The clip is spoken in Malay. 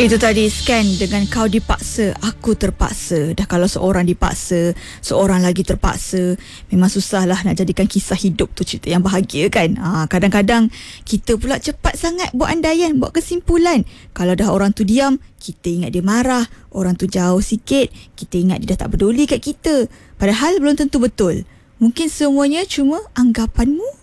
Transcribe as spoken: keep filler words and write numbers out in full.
Itu tadi Scan dengan Kau Dipaksa, Aku Terpaksa. Dah kalau seorang dipaksa, seorang lagi terpaksa, memang susahlah nak jadikan kisah hidup tu cerita yang bahagia kan. Ha, kadang-kadang kita pula cepat sangat buat andaian, buat kesimpulan. Kalau dah orang tu diam, kita ingat dia marah. Orang tu jauh sikit, kita ingat dia dah tak peduli kat kita. Padahal belum tentu betul. Mungkin semuanya cuma anggapanmu